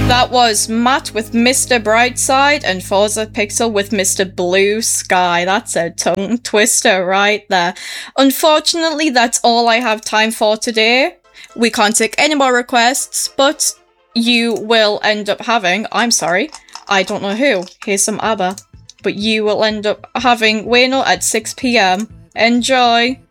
That was Matt with Mr. Brightside and Forza Pixel with Mr. Blue Sky. That's a tongue twister right there. Unfortunately, that's all I have time for today. We can't take any more requests, but you will end up having, I'm sorry, I don't know who, here's some ABBA, but you will end up having Wayno at 6 PM. Enjoy!